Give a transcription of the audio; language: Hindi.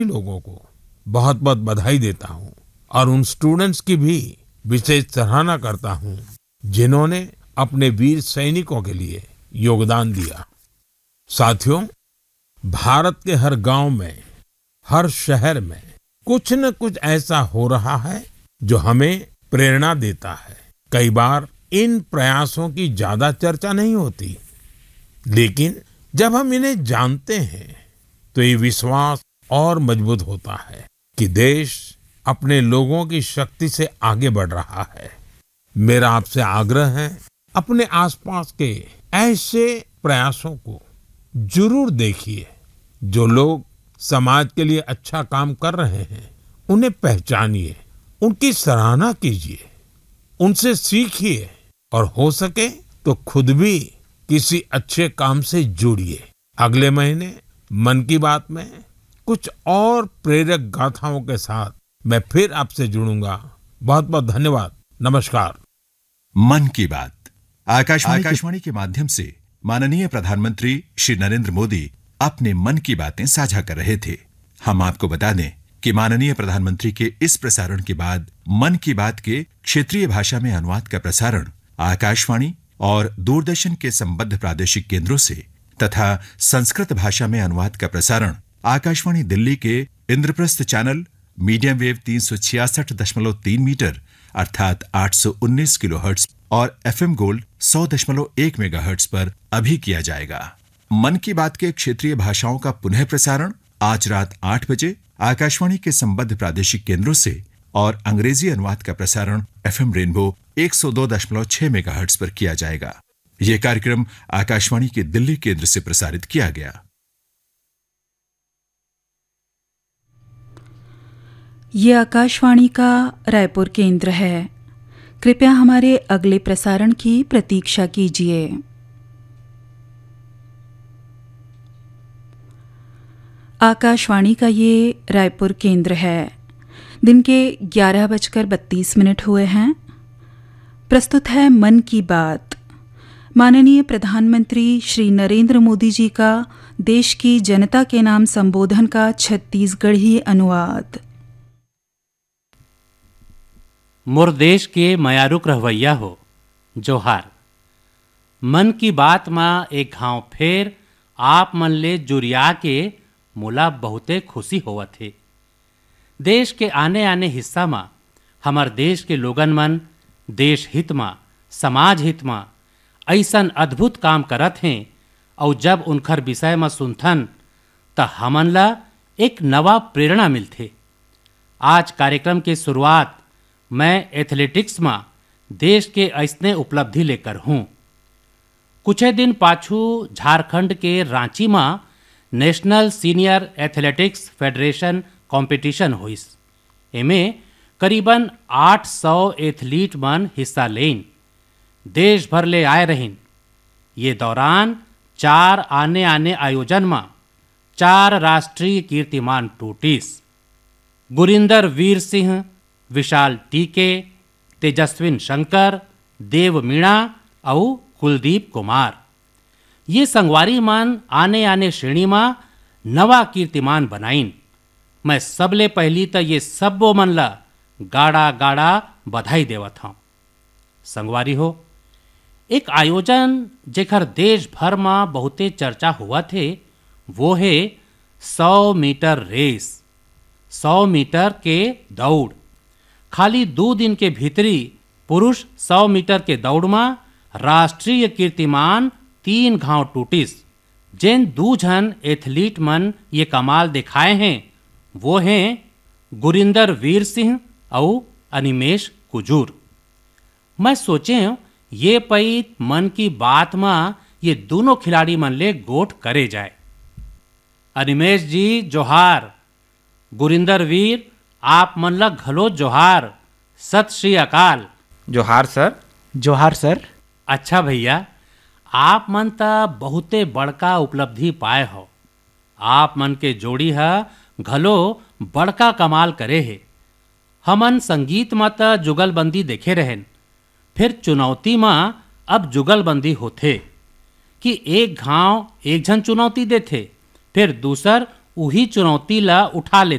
लोगों को बहुत बहुत बधाई देता हूँ और उन स्टूडेंट्स की भी विशेष सराहना करता हूँ जिन्होंने अपने वीर सैनिकों के लिए योगदान दिया। साथियों, भारत के हर गांव में, हर शहर में कुछ न कुछ ऐसा हो रहा है जो हमें प्रेरणा देता है। कई बार इन प्रयासों की ज्यादा चर्चा नहीं होती, लेकिन जब हम इन्हें जानते हैं तो ये विश्वास और मजबूत होता है कि देश अपने लोगों की शक्ति से आगे बढ़ रहा है। मेरा आपसे आग्रह है, अपने आसपास के ऐसे प्रयासों को जरूर देखिए। जो लोग समाज के लिए अच्छा काम कर रहे हैं उन्हें पहचानिए, उनकी सराहना कीजिए, उनसे सीखिए और हो सके तो खुद भी किसी अच्छे काम से जुड़िए। अगले महीने मन की बात में कुछ और प्रेरक गाथाओं के साथ मैं फिर आपसे जुड़ूंगा। बहुत बहुत धन्यवाद। नमस्कार। मन की बात आकाशवाणी के माध्यम से माननीय प्रधानमंत्री श्री नरेंद्र मोदी अपने मन की बातें साझा कर रहे थे। हम आपको बता दें कि माननीय प्रधानमंत्री के इस प्रसारण के बाद मन की बात के क्षेत्रीय भाषा में अनुवाद का प्रसारण आकाशवाणी और दूरदर्शन के संबद्ध प्रादेशिक केंद्रों से तथा संस्कृत भाषा में अनुवाद का प्रसारण आकाशवाणी दिल्ली के Indraprastha channel medium wave 366.3 metre अर्थात 819 किलोहर्ट्ज और एफएम गोल्ड 100.1 मेगाहर्ट्ज पर अभी किया जाएगा। मन की बात के क्षेत्रीय भाषाओं का पुनः प्रसारण आज रात 8 बजे आकाशवाणी के संबद्ध प्रादेशिक केंद्रों से और अंग्रेजी अनुवाद का प्रसारण एफएम रेनबो 102.6 मेगाहर्ट्ज पर किया जाएगा। यह कार्यक्रम आकाशवाणी के दिल्ली केंद्र से प्रसारित किया गया। ये आकाशवाणी का रायपुर केंद्र है। कृपया हमारे अगले प्रसारण की प्रतीक्षा कीजिए। आकाशवाणी का ये रायपुर केंद्र है। दिन के 11:32 हुए हैं। प्रस्तुत है मन की बात। माननीय प्रधानमंत्री श्री नरेंद्र मोदी जी का देश की जनता के नाम संबोधन का छत्तीसगढ़ी अनुवाद। मोर देश के मयारुक रहवैया हो, जोहार। मन की बात में एक घाव फेर आप मन ले जुरिया के मोला बहुते खुशी होवत है। देश के आने आने हिस्सा में हमार देश के लोगन मन देश हित में, समाज हित में ऐसन अद्भुत काम करत हैं और जब उनकर विषय में सुनथन तो हमन ला एक नवा प्रेरणा मिलथे। आज कार्यक्रम के शुरुआत मैं एथलेटिक्स में देश के ऐसने उपलब्धि लेकर हूँ। कुछ दिन पाछू झारखंड के रांची में national senior athletics federation competition hues. एमे करीबन 800 एथलीट मन हिस्सा लेन, देश भर ले आए रहीन। ये दौरान 4 आने आने आयोजन में 4 राष्ट्रीय कीर्तिमान टूटिस। गुरिंदर वीर सिंह, विशाल टीके, तेजस्विन शंकर, देव मीणा और कुलदीप कुमार, ये संगवारी मान आने आने श्रेणी में नवा कीर्तिमान बनाइन। मैं सबले पहली तो ये सबो मन ला गाड़ा गाड़ा बधाई देवत हूँ। संगवारी हो, एक आयोजन जेकर देश भर में बहुते चर्चा हुआ थे वो है 100 मीटर रेस, 100 मीटर के दौड़। खाली 2 दिन के भीतरी पुरुष 100 मीटर के दौड़ में राष्ट्रीय कीर्तिमान 3 घाव टूटिस। जिन 2 जन एथलीट मन ये कमाल दिखाए हैं वो हैं गुरिंदर वीर सिंह और अनिमेश कुजूर। मैं सोचे ये पई मन की बात में ये दोनों खिलाड़ी मन ले गोठ करे जाए। अनिमेश जी जोहार, गुरिंदर वीर आप मन ला घलो जोहार। सत श्री अकाल। जोहार सर। जोहार सर। अच्छा भैया, आप मन ता बहुते बड़का उपलब्धि पाए हो। आप मन के जोड़ी है घलो बड़का कमाल करे है। हमन संगीत में ता जुगलबंदी देखे रहें, फिर चुनौती में अब जुगलबंदी होथे कि एक घाव एक जन चुनौती देथे, फिर दूसर उही चुनौती ला उठा ले